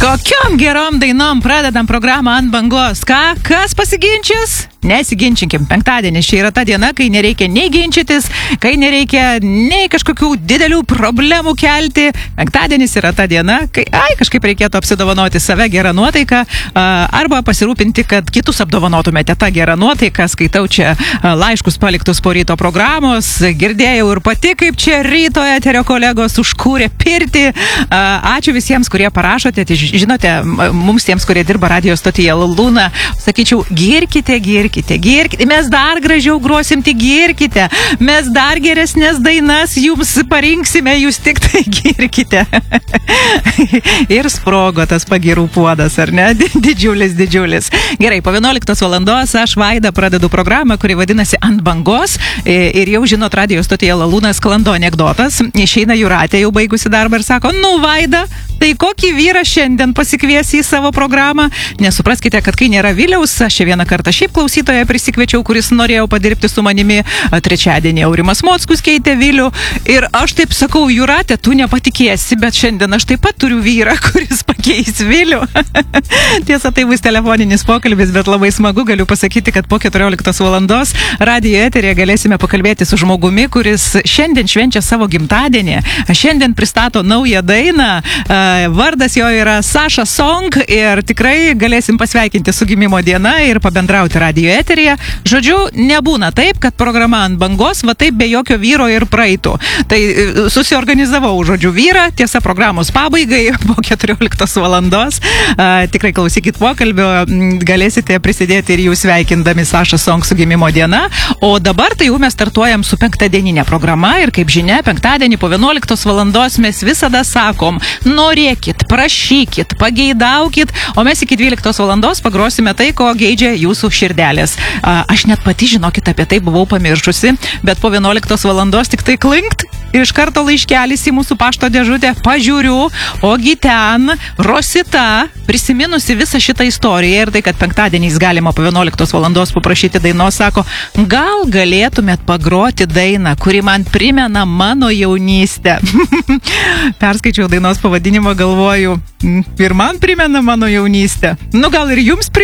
Tokiom gerom dainom pradedam programą ant bangos. Ką? Kas pasiginčys? Nesiginčinkim. Penktadienis čia yra ta diena, kai nereikia nei ginčytis, kai nereikia nei kažkokių didelių problemų kelti. Penktadienis yra ta diena, kai kažkaip reikėtų apsidovanoti save gerą nuotaiką arba pasirūpinti, kad kitus apdovanotumėte tą gerą nuotaiką. Skaitau čia laiškus paliktus po ryto programos. Girdėjau ir pati, kaip čia ryto eterio kolegos užkūrė pirtį. Ačiū visiems, kurie parašote. Žinote, mums tiems, kurie dirba radio stotyje Luna, sakyčiau, girkite. Mes dar gražiau grosim, tik girkite. Mes dar geresnės dainas jums parinksime, jūs tik tai girkite. Ir sprogo tas pagirų puodas, ar ne? Didžiulis. Gerai, po 11 valandos aš, Vaida, pradedu programą, kuri vadinasi Ant bangos. Ir jau žinot, radio stotyje Luna sklando anekdotas. Išeina Jūratė, jau baigusi darbą ir sako, Vaida, tai kokį vyrą šiandien pasikviesi į savo programą? Nesupraskite, kad kai nėra Viliaus, aš čia vieną kartą šiaip klausytoją prisikviečiau, kuris norėjo padirbti su manimi. Trečiadienį Aurimas Mockus keitė Vilių. Ir aš taip sakau, Jūratė, tu nepatikėsi, bet šiandien aš taip pat turiu vyrą, kuris pakeis Vilių. Tiesa, tai bus telefoninis pokalbis, bet labai smagu, galiu pasakyti, kad po 14 valandos radio eterėje galėsime pakalbėti su žmogumi, kuris šiandien švenčia savo gimtadienį. Šiandien pristato naują dainą. Vardas jo yra Saša Song ir tikrai galėsim pasveikinti su gimimo diena ir pabendrauti radio eteryje. Žodžiu, nebūna taip, kad programa Ant bangos va taip be jokio vyro ir praeitų. Tai susiorganizavau, žodžiu, vyrą, tiesa, programos pabaigai po 14 valandos. Tikrai klausykit pokalbio, galėsite prisidėti ir jūs sveikindami Saša Song su gimimo diena. O dabar tai jau mes startuojam su penktadieninė programa ir kaip žinia, penktadienį po 11 valandos mes visada sakom, norėkit, prašykit, pageidaukit, o mes iki 12 valandos pagrosime tai, ko geidžia jūsų širdelės. Aš net pati, žinokit, apie tai buvau pamiršusi, bet po 11 valandos tik tai klinkt ir iš karto laiškelis į mūsų pašto dėžutę. Pažiūriu, ogi ten Rosita, prisiminusi visą šitą istoriją ir tai, kad penktadieniais galima po 11 valandos paprašyti dainos, sako, gal galėtumėt pagroti dainą, kuri man primena mano jaunystę. Perskaičiau dainos pavadinimą, galvoju, ir man primena mano jaunystę. Gal ir jums primena.